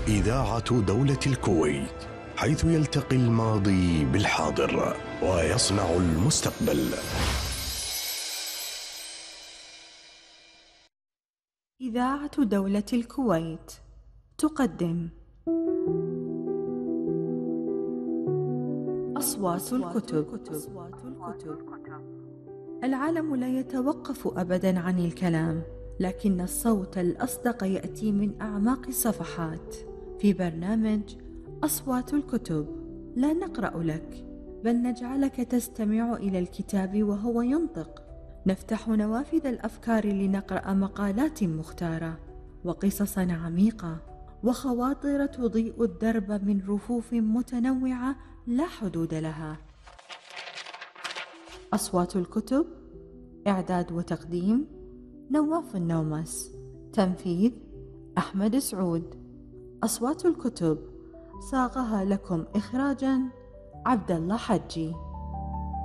إذاعة دولة الكويت، حيث يلتقي الماضي بالحاضر ويصنع المستقبل. إذاعة دولة الكويت تقدم أصوات الكتب. العالم لا يتوقف أبداً عن الكلام، لكن الصوت الأصدق يأتي من أعماق الصفحات. في برنامج أصوات الكتب لا نقرأ لك، بل نجعلك تستمع إلى الكتاب وهو ينطق. نفتح نوافذ الأفكار لنقرأ مقالات مختارة وقصصا عميقة وخواطر تضيء الدرب من رفوف متنوعة لا حدود لها. أصوات الكتب، إعداد وتقديم نواف النومس، تنفيذ أحمد سعود. أصوات الكتب صاغها لكم إخراجا عبد الله حجي.